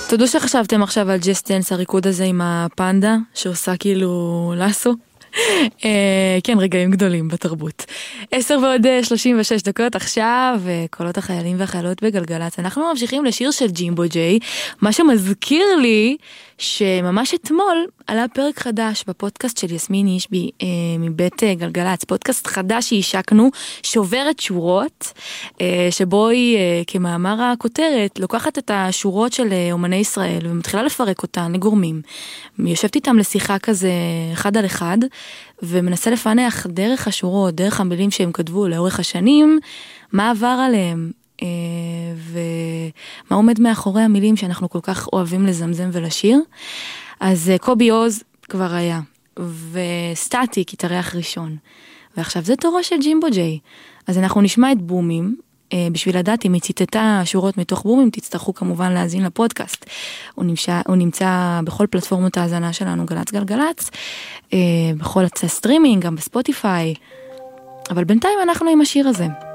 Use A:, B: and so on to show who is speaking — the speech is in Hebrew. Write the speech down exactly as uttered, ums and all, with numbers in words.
A: תודו שחשבתם עכשיו על ג'סט דנס, הריקוד הזה עם הפנדה, שעושה כאילו לסו. כן, רגעים גדולים בתרבות. עשר ועוד שלושים ושש דקות עכשיו, קולות החיילים והחיילות בגלגלץ. אנחנו ממשיכים לשיר של ג'ימבו ג'יי, מה שמזכיר לי שממש אתמול עלה פרק חדש בפודקאסט של יסמין אישבי אה, מבית אה, גלגלץ, פודקאסט חדש שהשקנו, שוברת שורות, אה, שבו היא אה, כמאמר הכותרת לוקחת את השורות של אה, אומני ישראל ומתחילה לפרק אותן לגורמים. יושבת איתם לשיחה כזה אחד על אחד, ומנסה לפענח דרך השורות, דרך המילים שהם כתבו לאורך השנים, מה עבר עליהם, ומה עומד מאחורי המילים שאנחנו כל כך אוהבים לזמזם ולשיר. אז קובי עוז כבר היה, וסטטיק התארח ראשון, ועכשיו זה תורו של ג'ימבו ג'יי. אז אנחנו נשמע את בומים, בשביל לדעת אם היא ציטטה שורות מתוך בומים, תצטרכו כמובן להאזין לפודקאסט. הוא נמצא, הוא נמצא בכל פלטפורמות ההאזנה שלנו, גלץ גלגלץ, בכל סטרימינג, גם בספוטיפיי, אבל בינתיים אנחנו עם השיר הזה.